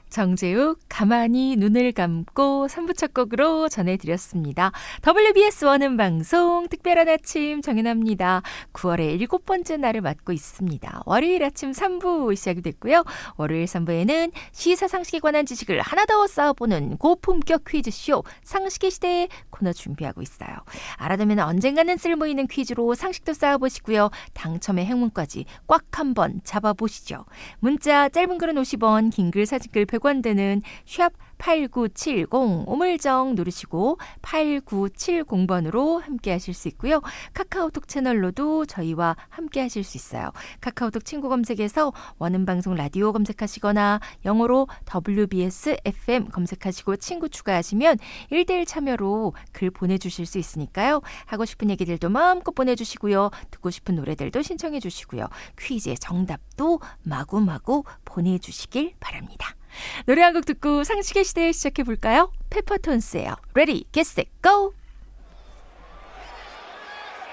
정재욱 가만히 눈을 감고 3부 첫 곡으로 전해드렸습니다. WBS 원음 방송 특별한 아침 정연아입니다. 9월의 7번째 날을 맞고 있습니다. 월요일 아침 3부 시작이 됐고요. 월요일 3부에는 시사상식에 관한 지식을 하나 더 쌓아보는 고품격 퀴즈쇼 상식의 시대 코너 준비하고 있어요. 알아두면 언젠가는 쓸모있는 퀴즈로 상식도 쌓아보시고요. 당첨의 행운까지 꽉 한번 잡아보시죠. 문자 짧은 글은 50원, 긴 글 사진글 100원 되는 샵 8970 우물정 누르시고 8970번으로 함께 하실 수 있고요. 카카오톡 채널로도 저희와 함께 하실 수 있어요. 카카오톡 친구 검색에서 원음방송 라디오 검색하시거나 영어로 WBS FM 검색하시고 친구 추가하시면 1대1 참여로 글 보내주실 수 있으니까요. 하고 싶은 얘기들도 마음껏 보내주시고요. 듣고 싶은 노래들도 신청해 주시고요. 퀴즈의 정답도 마구마구 보내주시길 바랍니다. 노래 한 곡 듣고 상식의 시대 시작해볼까요? 페퍼톤스예요. Ready, get set, go!